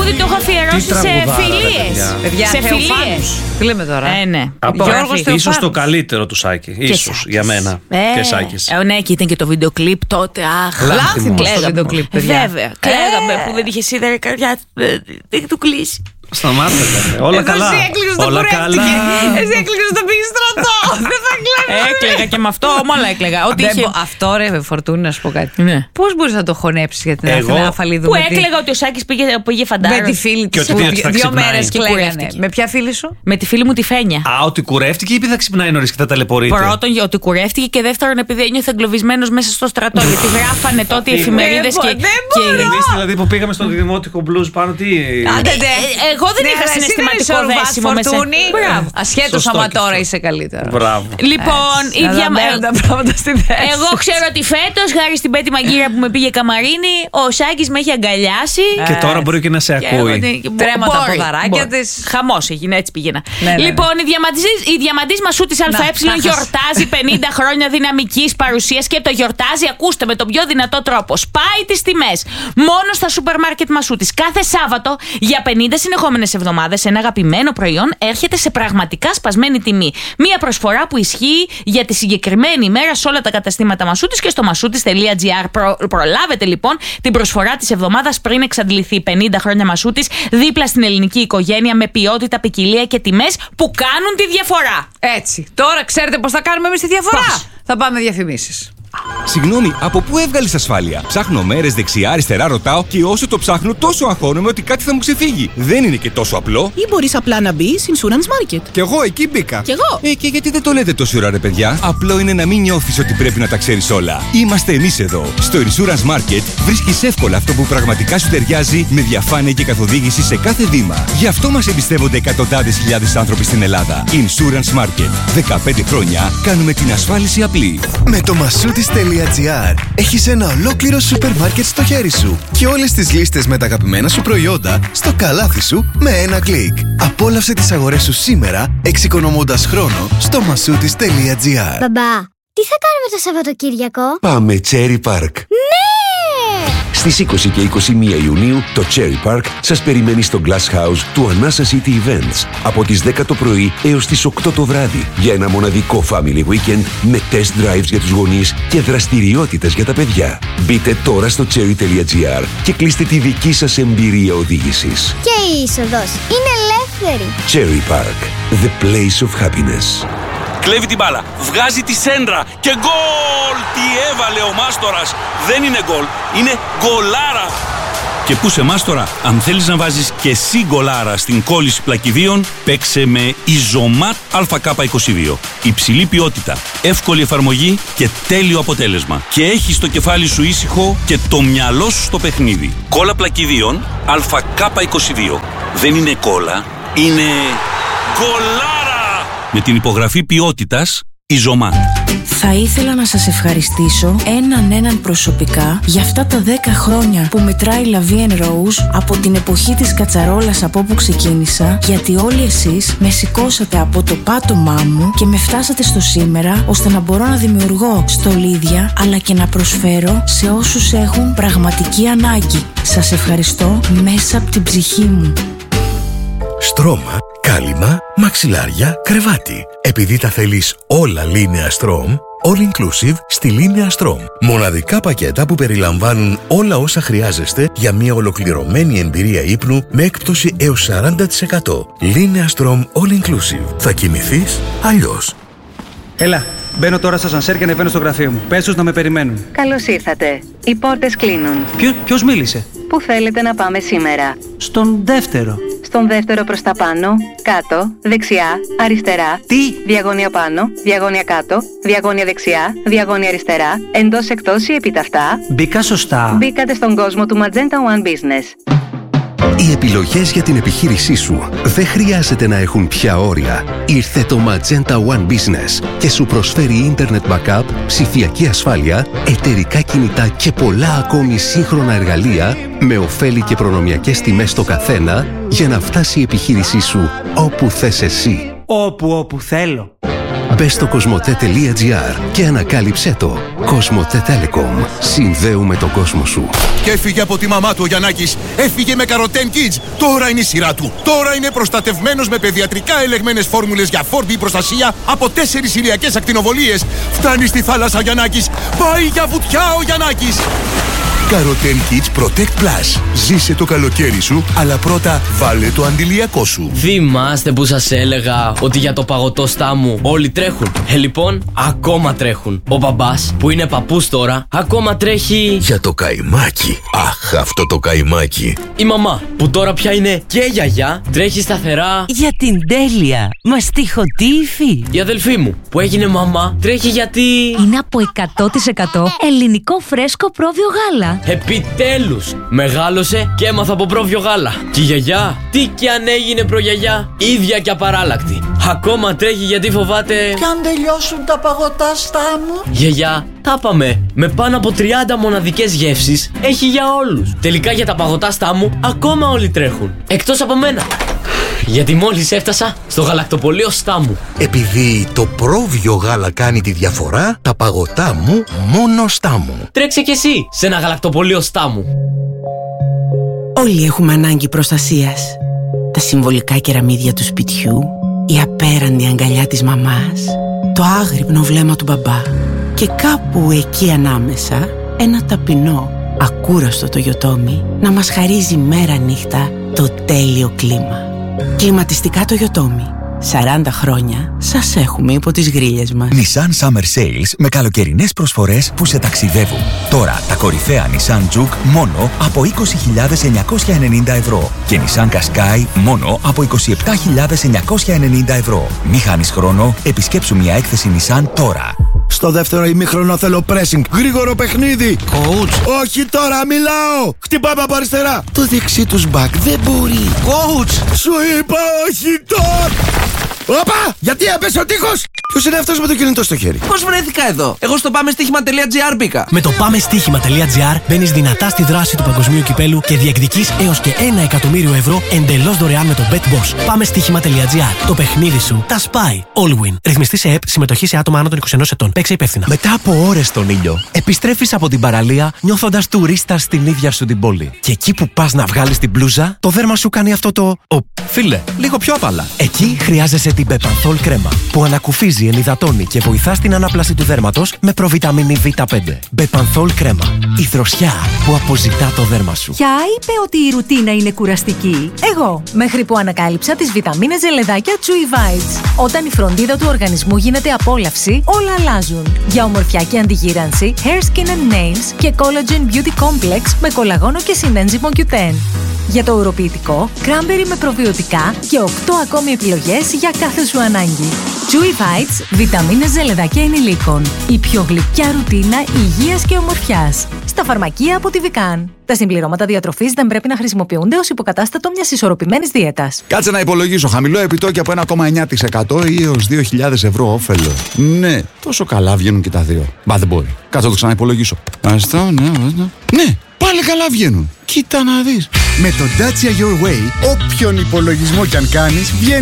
τραγούδι το έχω αφιερώσει σε φιλίες. Σε φιλίες. Τι λέμε τώρα. Ναι. Ίσως το καλύτερο του Σάκη. Ίσως για μένα. Και Σάκης. Ναι, και ήταν και το βίντεο κλιπ τότε. Αχ, λάθη το βίντεο κλιπ. Βέβαια. Κλαίγαμε που δεν είχε σίδερα καρδιά. Δεν του κλείσει. Σταμάτησε. Όλα καλά. Όλα καλά. Εσύ έκλειγες το πήγε στρατό. Δεν θα κλαίω. Έκλαιγα και με αυτό, όλα έκλαιγα. Αυτό ρε Φορτούνη, να σου πω κάτι. Ναι. Πώς μπορείς να το χωνέψεις για την Αθηνά Που έκλαιγα ότι ο Σάκης πήγε φαντάρο. Με τη φίλη της. 2 μέρες κλαίγανε. Με ποια φίλη σου? Με τη φίλη μου τη Φένια. Α, ότι κουρεύτηκε ή επειδή θα ξυπνάει νωρίς και θα ταλαιπωρείται? Πρώτον, ότι κουρεύτηκε και δεύτερον, επειδή ένιωθε εγκλωβισμένος μέσα στο στρατό. Γιατί γράφανε τότε οι εφημερίδες και. Εμείς δηλαδή που πήγαμε στο δημότικο μπλουζ πάνω, τι. Εγώ δεν είχα συναισθηματικό δέσιμο μέσα. Ασχέτως άμα τώρα είσαι καλύτερα. Μπράβο. Λοιπόν, εγώ ξέρω ότι φέτος, χάρη στην Πέτη Μαγκύρα που με πήγε καμαρίνη, ο Σάκης με έχει αγκαλιάσει. Και τώρα μπορεί και να σε ακούει. Τρέμα τα ποδαράκια της. Χαμός έγινε, έτσι πήγαινα. Λοιπόν, η διαμαντής Μασούτης ΑΕ γιορτάζει 50 χρόνια δυναμικής παρουσίας και το γιορτάζει, ακούστε, με τον πιο δυνατό τρόπο. Σπάει τις τιμές. Μόνο στα σούπερ μάρκετ Μασούτης. Κάθε Σάββατο για 50 συνεχόμενες εβδομάδες ένα αγαπημένο προϊόν έρχεται σε πραγματικά σπασμένη τιμή. Μία προσφορά που ισχύει για τη συγκεκριμένη ημέρα σε όλα τα καταστήματα Μασούτης και στο masoutis.gr. Προλάβετε λοιπόν την προσφορά της εβδομάδας πριν εξαντληθεί. 50 χρόνια Μασούτης δίπλα στην ελληνική οικογένεια με ποιότητα, ποικιλία και τιμές που κάνουν τη διαφορά. Έτσι. Τώρα ξέρετε πώς θα κάνουμε εμείς τη διαφορά. Πώς? Θα πάμε διαφημίσεις. Συγγνώμη, από πού έβγαλες ασφάλεια? Ψάχνω μέρες δεξιά-αριστερά, ρωτάω και όσο το ψάχνω, τόσο αγχώνομαι ότι κάτι θα μου ξεφύγει. Δεν είναι και τόσο απλό. Ή μπορείς απλά να μπεις Insurance Market. Κι εγώ εκεί μπήκα. Κι εγώ. Και γιατί δεν το λέτε τόση ώρα, ρε παιδιά? Απλό είναι να μην νιώθεις ότι πρέπει να τα ξέρεις όλα. Είμαστε εμείς εδώ. Στο Insurance Market βρίσκεις εύκολα αυτό που πραγματικά σου ταιριάζει με διαφάνεια και καθοδήγηση σε κάθε βήμα. Γι' αυτό μας εμπιστεύονται εκατοντάδες χιλιάδες άνθρωποι στην Ελλάδα. Insurance Market. 15 χρόνια κάνουμε την ασφάλιση απλή. Με το masoutis.gr έχεις ένα ολόκληρο σούπερ μάρκετ στο χέρι σου και όλες τις λίστες με τα αγαπημένα σου προϊόντα στο καλάθι σου με ένα κλικ. Απόλαυσε τις αγορές σου σήμερα εξοικονομώντας χρόνο στο masoutis.gr. Μπαμπά, τι θα κάνουμε το Σαββατοκύριακο? Πάμε Cherry Park. Ναι! Στις 20 και 21 Ιουνίου το Cherry Park σας περιμένει στο Glass House του Anasa City Events από τις 10 το πρωί έως τις 8 το βράδυ για ένα μοναδικό family weekend με test drives για τους γονείς και δραστηριότητες για τα παιδιά. Μπείτε τώρα στο cherry.gr και κλείστε τη δική σας εμπειρία οδήγησης. Και η είσοδος είναι ελεύθερη. Cherry Park, the place of happiness. Κλέβει την μπάλα, βγάζει τη σέντρα και γκολ! Τι έβαλε ο Μάστορας! Δεν είναι γκολ, είναι γκολάρα! Και πού σε Μάστορα, αν θέλεις να βάζεις και εσύ γκολάρα στην κόλληση πλακιδίων, παίξε με Ιζωμάτ ΑΚ22. Υψηλή ποιότητα, εύκολη εφαρμογή και τέλειο αποτέλεσμα. Και έχεις το κεφάλι σου ήσυχο και το μυαλό σου στο παιχνίδι. Κόλλα πλακιδίων ΑΚ22. Δεν είναι κόλλα, είναι γκολάρα! Με την υπογραφή ποιότητας Ιζωμάτ. Θα ήθελα να σας ευχαριστήσω έναν προσωπικά για αυτά τα 10 χρόνια που μετράει La Vie en Rose από την εποχή της κατσαρόλας από όπου ξεκίνησα, γιατί όλοι εσείς με σηκώσατε από το πάτωμά μου και με φτάσατε στο σήμερα ώστε να μπορώ να δημιουργώ στολίδια αλλά και να προσφέρω σε όσους έχουν πραγματική ανάγκη. Σας ευχαριστώ μέσα από την ψυχή μου. Στρώμα, κάλυμα, μαξιλάρια, κρεβάτι. Επειδή τα θέλεις όλα Linea Strom, all inclusive στη Linea Strom. Μοναδικά πακέτα που περιλαμβάνουν όλα όσα χρειάζεστε για μια ολοκληρωμένη εμπειρία ύπνου με έκπτωση έως 40%. Linea Strom all inclusive. Θα κοιμηθείς αλλιώς. Έλα, μπαίνω τώρα στο ασανσέρ και ανεβαίνω στο γραφείο μου. Πες τους να με περιμένουν. Καλώς ήρθατε. Οι πόρτες κλείνουν. Ποιος μίλησε? Πού θέλετε να πάμε σήμερα? Στον δεύτερο. Στον δεύτερο προς τα πάνω, κάτω, δεξιά, αριστερά. Τι? Διαγώνια πάνω, διαγώνια κάτω, διαγώνια δεξιά, διαγώνια αριστερά, εντός εκτός ή επιταυτά. Μπήκα σωστά. Μπήκατε στον κόσμο του Magenta One Business. Οι επιλογές για την επιχείρησή σου δεν χρειάζεται να έχουν πια όρια. Ήρθε το Magenta One Business και σου προσφέρει Internet Backup, ψηφιακή ασφάλεια, εταιρικά κινητά και πολλά ακόμη σύγχρονα εργαλεία με ωφέλη και προνομιακές τιμές στο καθένα για να φτάσει η επιχείρησή σου όπου θες εσύ. Όπου θέλω. Μπες στο cosmote.gr και ανακάλυψέ το. Cosmote Telecom. Συνδέουμε τον κόσμο σου. Και έφυγε από τη μαμά του ο Γιαννάκης. Έφυγε με Carotene Kids. Τώρα είναι η σειρά του. Τώρα είναι προστατευμένος με παιδιατρικά ελεγμένες φόρμουλες για φόρτη προστασία από 4 ηλιακές ακτινοβολίες. Φτάνει στη θάλασσα ο Γιαννάκης. Πάει για βουτιά ο Γιαννάκης. Carotene Kids Protect Plus. Ζήσε το καλοκαίρι σου, αλλά πρώτα βάλε το αντιλιακό σου. Θυμάστε που σας έλεγα ότι για το παγωτό στάμου όλοι τρέχουν? Λοιπόν, ακόμα τρέχουν. Ο μπαμπάς, που είναι παππούς τώρα, ακόμα τρέχει για το καϊμάκι. Αχ, αυτό το καϊμάκι. Η μαμά, που τώρα πια είναι και γιαγιά, τρέχει σταθερά για την τέλεια μαστιχοτήφη. Η αδελφή μου, που έγινε μαμά, τρέχει γιατί είναι από 100% ελληνικό φρέσκο πρόβιο γάλα. Επιτέλους! Μεγάλωσε και έμαθα από πρόβιο γάλα. Και η γιαγιά, τι κι αν έγινε προγιαγιά, ίδια και απαράλλακτη. Ακόμα τρέχει γιατί φοβάται κι αν τελειώσουν τα παγωτά στάμου. Γιαγιά, τα είπαμε. Με πάνω από 30 μοναδικές γεύσεις έχει για όλους. Τελικά για τα παγωτά στάμου ακόμα όλοι τρέχουν. Εκτός από μένα. Γιατί μόλις έφτασα στο γαλακτοπωλείο Στάμου. Επειδή το πρόβιο γάλα κάνει τη διαφορά, τα παγωτά μου μόνο Στάμου. Τρέξε κι εσύ σε ένα γαλακτοπωλείο Στάμου. Όλοι έχουμε ανάγκη προστασίας. Τα συμβολικά κεραμίδια του σπιτιού, η απέραντη αγκαλιά της μαμάς, το άγρυπνο βλέμμα του μπαμπά και κάπου εκεί ανάμεσα ένα ταπεινό, ακούραστο το Yotomi να μας χαρίζει μέρα νύχτα το τέλειο κλίμα. Κλιματιστικά το Yotomi. 40 χρόνια σας έχουμε υπό τις γρίλες μας. Nissan Summer Sales με καλοκαιρινές προσφορές που σε ταξιδεύουν. Τώρα τα κορυφαία Nissan Juke μόνο από 20.990 ευρώ και Nissan Qashqai μόνο από 27.990 ευρώ. Μη χάνεις χρόνο, επισκέψου μια έκθεση Nissan τώρα. Στο δεύτερο ημίχρονο θέλω pressing. Γρήγορο παιχνίδι. Coach. Όχι τώρα, μιλάω. Χτυπάμε από αριστερά. Το δεξί τους back δεν μπορεί. Coach. Σου είπα όχι τώρα. Όπα! Γιατί έπεσε ο τείχος! Ποιος είναι αυτός με το κινητό στο χέρι? Πώς βρέθηκα εδώ? Εγώ στο πάμεστίχημα.gr μπήκα. Με το πάμεστίχημα.gr μπαίνεις δυνατά στη δράση του παγκοσμίου κυπέλου και διεκδικείς έως και 1 εκατομμύριο ευρώ εντελώς δωρεάν με το BetBoss. Πάμεστίχημα.gr. Το παιχνίδι σου τα σπάει. All-win. Ρυθμιστή σε ΕΠ, συμμετοχή σε άτομα άνω των 21 ετών. Παίξε υπεύθυνα. Μετά από ώρες στον ήλιο, επιστρέφεις από την παραλία νιώθοντας τουρίστα στην ίδια σου την πόλη. Και εκεί που πας να βγάλεις την μπλούζα, το δέρμα σου κάνει αυτό το. Φίλε, λίγο πιο απαλά. Εκεί χρειάζεσαι την Bepanthol κρέμα που ανακουφίζει, ενυδατώνει και βοηθά στην ανάπλαση του δέρματος με προβιταμίνη Β5. Bepanthol κρέμα. Η δροσιά που αποζητά το δέρμα σου. Ποια είπε ότι η ρουτίνα είναι κουραστική? Εγώ, μέχρι που ανακάλυψα τις βιταμίνες ζελεδάκια Chewy Vites. Όταν η φροντίδα του οργανισμού γίνεται απόλαυση, όλα αλλάζουν. Για ομορφιά και αντιγύρανση, Hair, Skin and Nails και Collagen Beauty Complex με κολαγόνο και συνένζυμο Q10. Για το ουροποιητικό, cranberry με προβιωτικά και 8 ακόμη επιλογές για κάθε σου ανάγκη. Chewy Vites, βιταμίνες ζελεδάκια ενηλίκων. Η πιο γλυκιά ρουτίνα υγείας και ομορφιάς. Στα φαρμακεία από τη Vican. Τα συμπληρώματα διατροφής δεν πρέπει να χρησιμοποιούνται ως υποκατάστατο μιας ισορροπημένης δίαιτας. Κάτσε να υπολογίσω. Χαμηλό επιτόκιο από 1,9% ή έως 2.000 ευρώ όφελο. Ναι, τόσο καλά βγαίνουν και τα δύο. Μπα, δεν μπορεί. Κάτσε να το ξαναυπολογίσω. Ναι, πάλι καλά βγαίνουν. Κοίτα να δεις. Με το Dacia Your Way, όποιον υπολογισμό κι αν κάνεις, βγαίνει